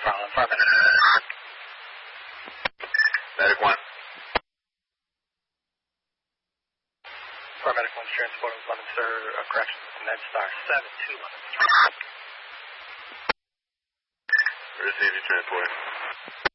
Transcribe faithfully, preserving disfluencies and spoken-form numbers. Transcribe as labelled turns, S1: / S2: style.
S1: Carlin, Farming.
S2: Medic one.
S1: Paramedic one, transporting London, sir, uh, correction, MedStar seven two London.
S2: Receive you, transport.